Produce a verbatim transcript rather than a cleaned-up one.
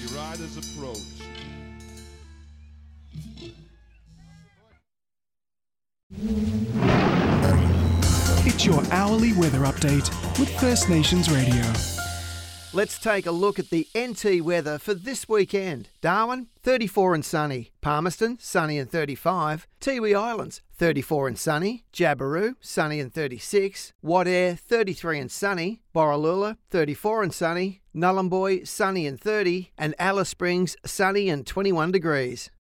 the riders approach. It's your hourly weather update with First Nations Radio. Let's take a look at the N T weather for this weekend. Darwin, thirty-four and sunny. Palmerston, sunny and thirty-five. Tiwi Islands, thirty-four and sunny. Jabiru, sunny and thirty-six. Wadeye, thirty-three and sunny. Borroloola, thirty-four and sunny. Nhulunbuy, sunny and thirty. And Alice Springs, sunny and twenty-one degrees.